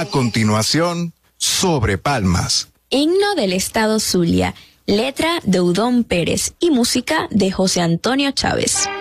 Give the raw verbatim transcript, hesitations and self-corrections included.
continuación, Sobre Palmas. Himno del Estado Zulia, letra de Udón Pérez y música de José Antonio Chávez.